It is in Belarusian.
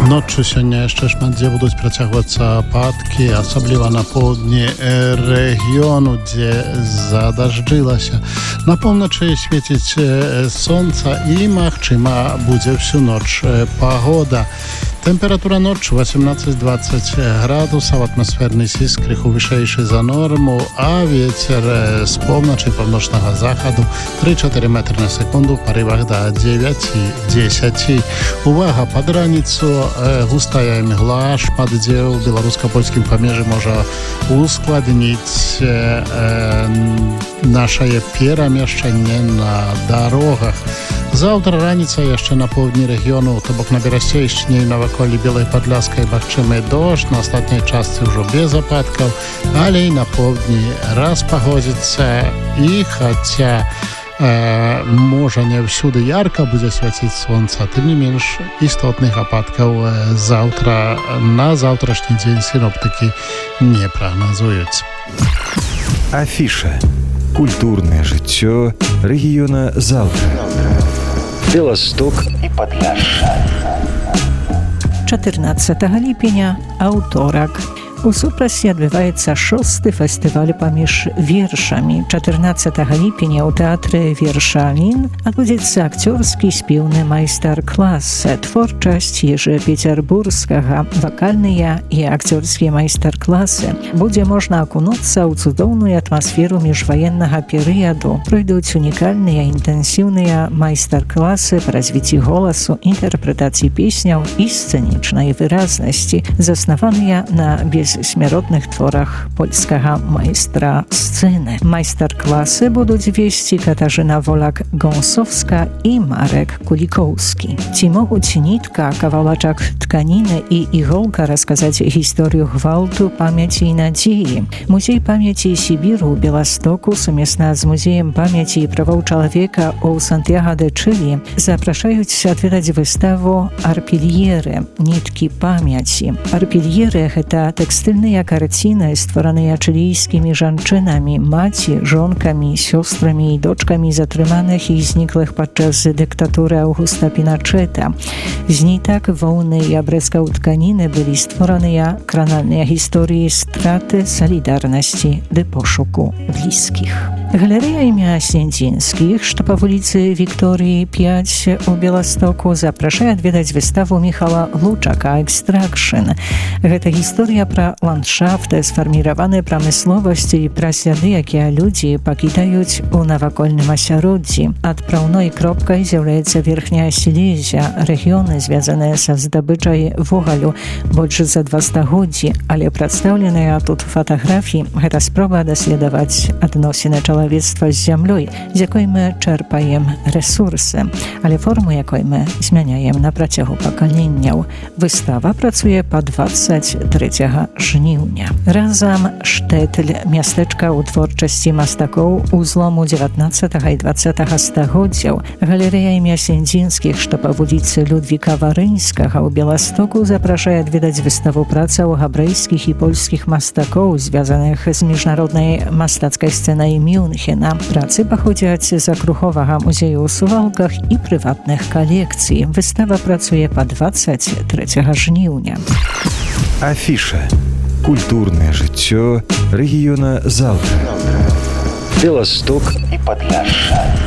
Ноччу сёння яшчэ шмат дзе будуць працягвацца ападкі, асабліва на поўдні рэгіёну, дзе задажджылася. На поўначы свеціць сонца і, магчыма, будзе всю ноч пагода. Тэмпература ноччу 18-20 градусаў, атмасферны ціск крыху вышэйшы за норму, а вецер з поўначы паўночнага захаду 3-4 метры на секунду, ў парывах да 9-10. Увага, пад раніцу густая імгла, шмат дзе ў беларуска-польскім памежжы можа ускладніць нашае перамяшчэнне на дарогах. Заўтра раніца яшчэ на поўдні рэгіёну, то бок на Берасцейшчыне і наваколлі Белай Падляскай магчымы дождж, на астатняй частцы ўжо без ападкаў, але і на поўдні распагодзіцца, і хаця можа не ўсюды ярка будзе свяціць сонца, тым не менш істотных ападкаў заўтра на заўтрашні дзень сіноптыкі не прагназуюць. Афіша. Культурнае жыццё рэгіёна заўтра. Беласток і Падляшша. 14 ліпеня, аўторак. У Супрасе адбываецца 6-й фестываль паміж вершамі. 14 ліпеня ў тэатры «Вершалін» адбудзецца акцёрскі спеўны майстар-клас, творчасць Ежы Пецярбурскага, вакальныя і акцёрскія майстар-класы. Будзе можна акунуцца ў цудоўную атмасферу міжваеннага перыяду. Пройдуць унікальныя інтэнсіўныя майстар-класы па развіцці голасу, інтэрпрэтацыі песняў і сцэнічнай выразнасці, заснаваныя на бессмяротных творах польскага майстра сцэны. Майстар-класы будуць весці Катарzyna Wolak-Gąsowska і Марек Кулікоўскі. Ці могуць нітка, кавалачак тканіны і іголка расказаць гісторыю гвалту, памяці і надзеі? Музей памяці Сібіру ў Беластоку сумесна з Музеем памяці і правоў чалавека ў Сантьяго-де-Чылі запрашаюць адведаць выставу «Арпільеры» – ніткі памяці. Арпільеры – гэта тэкстыльныя карціны, створаныя чылійскімі жанчынамі, маці, жонкамі, сёстрамі і дочкамі затрыманых і зніклых падчас дыктатуры Аўгуста Піначэта. З нітак, воўны і абрэзкаў тканіны былі створаныя кранальныя гісторыі страты, салідарнасці ды пошуку блізкіх. Галерэя імя Сендзінскіх, што па вуліцы Вікторыі 5 у Беластоку, запрашае адведаць выставу Міхала Лучака «Экстракшн». Гэта гісторыя пра ландшафт, сфарміраваны прамысловасцю і пра сляды, якія людзі пакідаюць у навакольным асяроддзі. Адпраўной кропкай з'яўляецца Верхняя Сілезія, рэгіёны, звязаныя са здабычай вугалю больш за 2 стагоддзі, але прадстаўленыя тут фатаграфіі – гэта спроба даследаваць адносіны чалавецтва з зямлёй, з якой мы чэрпаем рэсурсы, але форму якой мы змяняем на працягу пакаленняў. Выстава працуе па 23 жніўня. Разам Штэтл – мястэчка ў творчасці мастакоў у злому 19 і 20 стагоддзяў. Галерэя імя Сендзінскіх, што па вуліцы Людвіка Варынскага ў Беластоку, запрашае адведаць выставу працаў габрэйскіх і польскіх мастакоў, звязаных з міжнароднай мастацкай сцэнай Мюнхена. Працы паходзяць з акруговага музею ў Сувалках і прыватных калекцый. Выстава працуе па 23 жніўня. Афіша. Культурнае жыццё рэгіёна заўтра. Беласток і Падляшша.